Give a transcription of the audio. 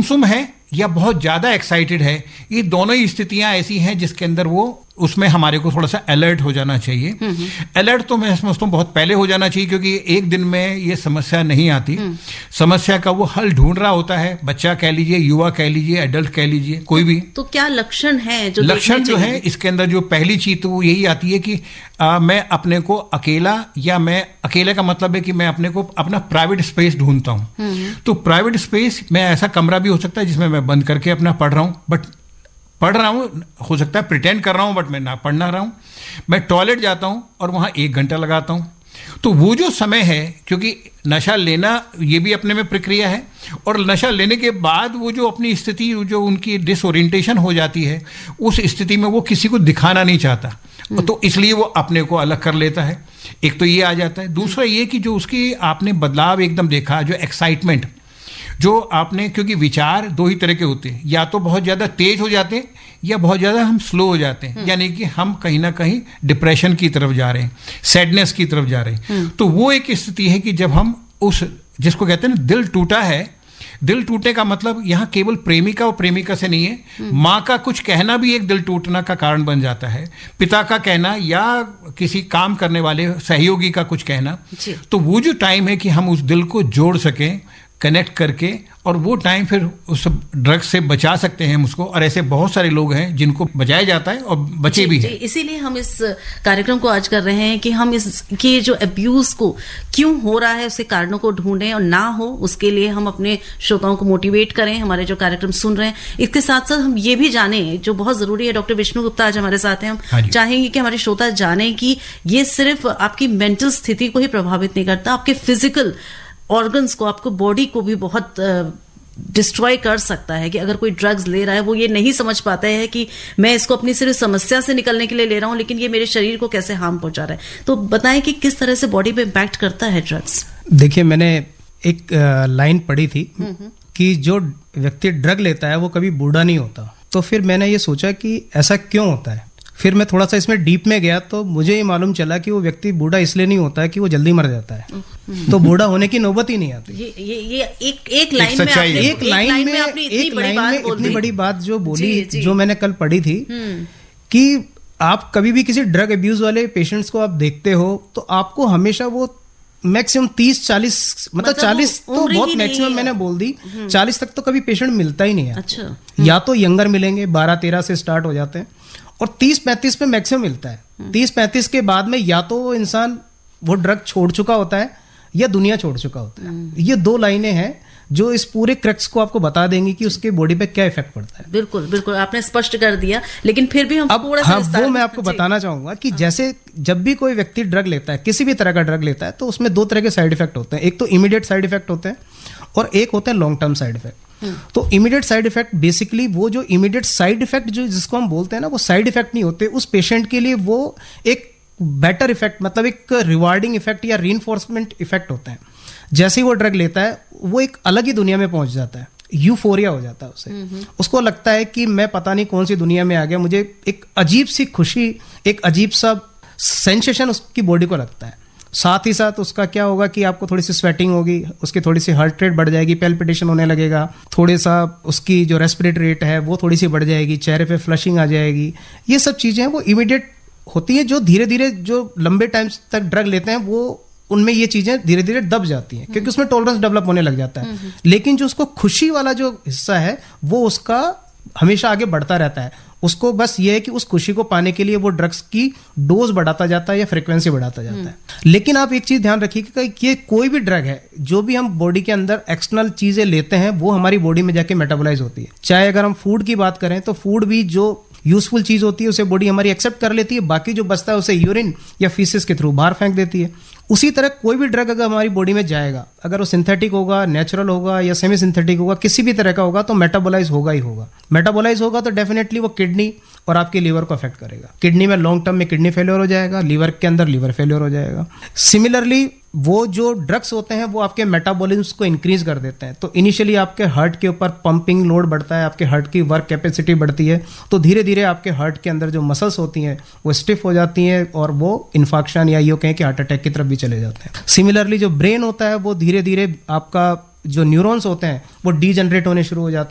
गुमसुम है या बहुत ज़्यादा एक्साइटेड है, ये दोनों ही स्थितियां ऐसी हैं जिसके अंदर वो उसमें हमारे को थोड़ा सा अलर्ट हो जाना चाहिए। अलर्ट तो मैं समझता हूँ बहुत पहले हो जाना चाहिए, क्योंकि एक दिन में ये समस्या नहीं आती। समस्या का वो हल ढूंढ रहा होता है, बच्चा कह लीजिए, युवा कह लीजिए, एडल्ट कह लीजिए, कोई भी। तो क्या लक्षण है जो लक्षण जो है इसके अंदर जो पहली चीज तो वो यही आती है कि मैं अपने को अकेला, या मैं अकेले का मतलब है कि मैं अपने को अपना प्राइवेट स्पेस ढूंढता हूँ। तो प्राइवेट स्पेस में ऐसा कमरा भी हो सकता है जिसमें मैं बंद करके अपना पढ़ रहा हूँ, बट पढ़ रहा हूँ, हो सकता है प्रिटेंड कर रहा हूँ बट मैं ना पढ़ ना रहा हूँ। मैं टॉयलेट जाता हूँ और वहाँ 1 घंटा लगाता हूँ। तो वो जो समय है, क्योंकि नशा लेना ये भी अपने में प्रक्रिया है, और नशा लेने के बाद वो जो अपनी स्थिति, जो उनकी डिसओरिएंटेशन हो जाती है, उस स्थिति में वो किसी को दिखाना नहीं चाहता, तो इसलिए वो अपने को अलग कर लेता है। एक तो ये आ जाता है। दूसरा ये कि जो उसकी आपने बदलाव एकदम देखा, जो एक्साइटमेंट जो आपने, क्योंकि विचार 2 ही तरह के होते हैं, या तो बहुत ज़्यादा तेज हो जाते हैं या बहुत ज़्यादा हम स्लो हो जाते हैं, यानी कि हम कहीं ना कहीं डिप्रेशन की तरफ जा रहे हैं, सैडनेस की तरफ जा रहे हैं। तो वो एक स्थिति है कि जब हम उस, जिसको कहते हैं ना दिल टूटा है, दिल टूटने का मतलब यहाँ केवल प्रेमिका और प्रेमिका से नहीं है, माँ का कुछ कहना भी एक दिल टूटना का कारण बन जाता है, पिता का कहना या किसी काम करने वाले सहयोगी का कुछ कहना। तो वो जो टाइम है कि हम उस दिल को जोड़ सकें, कनेक्ट करके, और वो टाइम फिर उस ड्रग्स से बचा सकते हैं हम उसको। और ऐसे बहुत सारे लोग हैं जिनको बचाया जाता है और बचे भी हैं। इसीलिए हम इस कार्यक्रम को आज कर रहे हैं कि हम इसके जो अब्यूज को क्यों हो रहा है उसके कारणों को ढूंढें, और ना हो उसके लिए हम अपने श्रोताओं को मोटिवेट करें, हमारे जो कार्यक्रम सुन रहे हैं। इसके साथ साथ हम ये भी जानें, जो बहुत जरूरी है, डॉक्टर विष्णु गुप्ता आज हमारे साथ हैं, हम चाहेंगे कि हमारे श्रोता जाने कि ये सिर्फ आपकी मेंटल स्थिति को ही प्रभावित नहीं करता, आपके फिजिकल ऑर्गन्स को, आपको बॉडी को भी बहुत डिस्ट्रॉय कर सकता है। कि अगर कोई ड्रग्स ले रहा है, वो ये नहीं समझ पाता है कि मैं इसको अपनी सिर्फ समस्या से निकलने के लिए ले रहा हूं, लेकिन ये मेरे शरीर को कैसे हार्म पहुंचा रहा है। तो बताएं कि किस तरह से बॉडी पे इम्पैक्ट करता है ड्रग्स। देखिए, मैंने एक लाइन पढ़ी थी कि जो व्यक्ति ड्रग लेता है वो कभी बूढ़ा नहीं होता। तो फिर मैंने ये सोचा कि ऐसा क्यों होता है। फिर मैं थोड़ा सा इसमें डीप में गया तो मुझे ये मालूम चला कि वो व्यक्ति बूढ़ा इसलिए नहीं होता है कि वो जल्दी मर जाता है, तो बूढ़ा होने की नौबत ही नहीं आती। ये एक लाइन में आपने इतनी बड़ी बात जो बोली, जो मैंने कल पढ़ी थी कि आप कभी भी किसी ड्रग अब्यूज वाले पेशेंट्स को आप देखते हो तो आपको हमेशा वो मैक्सिमम 30-40, मतलब 40 तो बहुत मैक्सिमम मैंने बोल दी, 40 तक तो कभी पेशेंट मिलता ही नहीं है। अच्छा। या तो यंगर मिलेंगे, 12-13 से स्टार्ट हो जाते हैं, और 30-35 पे मैक्सिमम मिलता है। 30-35 के बाद में या तो वो इंसान वो ड्रग छोड़ चुका होता है या दुनिया छोड़ चुका होता है। ये 2 लाइनें हैं जो इस पूरे क्रक्स को आपको बता देंगी कि उसके बॉडी पे क्या इफेक्ट पड़ता है। बिल्कुल बिल्कुल, आपने स्पष्ट कर दिया, लेकिन फिर भी हम थोड़ा सा वो मैं आपको बताना चाहूंगा कि जैसे जब भी कोई व्यक्ति ड्रग लेता है, किसी भी तरह का ड्रग लेता है, तो उसमें 2 तरह के साइड इफेक्ट होते हैं। एक तो इमीडिएट साइड इफेक्ट होते हैं और एक होते हैं लॉन्ग टर्म साइड इफेक्ट। तो इमीडिएट साइड इफेक्ट बेसिकली वो जो इमीडिएट साइड इफेक्ट जो जिसको हम बोलते हैं ना, वो साइड इफेक्ट नहीं होते उस पेशेंट के लिए, वो एक बेटर इफेक्ट, मतलब एक रिवार्डिंग इफेक्ट या रीइंफोर्समेंट इफेक्ट होता है। जैसे ही वो ड्रग लेता है वो एक अलग ही दुनिया में पहुंच जाता है, यूफोरिया हो जाता है उसे। उसको लगता है कि मैं पता नहीं कौन सी दुनिया में आ गया, मुझे एक अजीब सी खुशी, एक अजीब सा सेंसेशन उसकी बॉडी को लगता है। साथ ही साथ उसका क्या होगा कि आपको थोड़ी सी स्वेटिंग होगी, उसकी थोड़ी सी हार्ट रेट बढ़ जाएगी, पैल्पिटेशन होने लगेगा, थोड़ा सा उसकी जो रेस्पिरेटरी रेट है वो थोड़ी सी बढ़ जाएगी, चेहरे पे फ्लशिंग आ जाएगी। ये सब चीजें वो इमीडिएट होती है। जो धीरे धीरे जो लंबे टाइम तक ड्रग लेते हैं वो उनमें ये चीजें धीरे धीरे दब जाती हैं, क्योंकि उसमें टॉलरेंस डेवलप होने लग जाता है। लेकिन जो उसको खुशी वाला जो हिस्सा है वो उसका हमेशा आगे बढ़ता रहता है। उसको बस ये है कि उस खुशी को पाने के लिए वो ड्रग्स की डोज बढ़ाता जाता है या फ्रीक्वेंसी बढ़ाता जाता है। लेकिन आप एक चीज ध्यान रखिएगा कि ये कोई भी ड्रग है, जो भी हम बॉडी के अंदर एक्सटर्नल चीजें लेते हैं वो हमारी बॉडी में जाके मेटाबोलाइज होती है। चाहे अगर हम फूड की बात करें तो फूड भी जो यूजफुल चीज होती है उसे बॉडी हमारी एक्सेप्ट कर लेती है, बाकी जो बचता है उसे यूरिन या फीसिस के थ्रू बाहर फेंक देती है। उसी तरह कोई भी ड्रग अगर हमारी बॉडी में जाएगा, अगर वो सिंथेटिक होगा, नेचुरल होगा या सेमी सिंथेटिक होगा, किसी भी तरह का होगा, तो मेटाबोलाइज होगा ही होगा। मेटाबोलाइज होगा तो डेफिनेटली वो किडनी और आपके लीवर को अफेक्ट करेगा। किडनी में लॉन्ग टर्म में किडनी फेलियर हो जाएगा, लीवर के अंदर लीवर फेलियर हो जाएगा। सिमिलरली वो जो ड्रग्स होते हैं वो आपके मेटाबॉलिज्म को इंक्रीज कर देते हैं। तो इनिशियली आपके हार्ट के ऊपर पंपिंग लोड बढ़ता है, आपके हार्ट की वर्क कैपेसिटी बढ़ती है, तो धीरे धीरे आपके हार्ट के अंदर जो मसल्स होती हैं वो स्टिफ हो जाती हैं और वो इन्फाक्शन या यूं कहें कि हार्ट अटैक की तरफ भी चले जाते हैं। सिमिलरली जो ब्रेन होता है वो धीरे धीरे आपका जो न्यूरॉन्स होते हैं वो डीजनरेट होने शुरू हो जाते हैं।